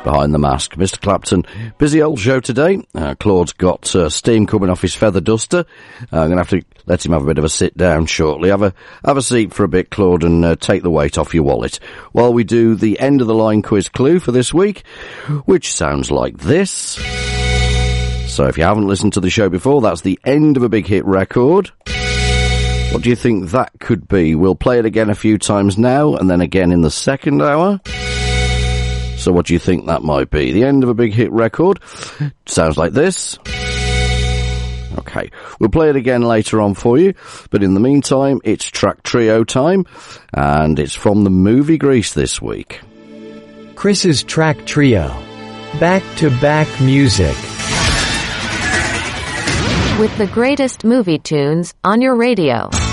Behind the Mask. Mr. Clapton, busy old show today. Claude's got steam coming off his feather duster. I'm going to have to let him have a bit of a sit down shortly. Have a seat for a bit, Claude, and take the weight off your wallet. While we do the end of the line quiz clue for this week, which sounds like this. So if you haven't listened to the show before, that's the end of a big hit record. What do you think that could be? We'll play it again a few times now, and then again in the second hour. So what do you think that might be? The end of a big hit record. Sounds like this. Okay, we'll play it again later on for you. But in the meantime, it's track trio time. And it's from the movie Grease this week. Chris's track trio. Back-to-back music. With the greatest movie tunes on your radio.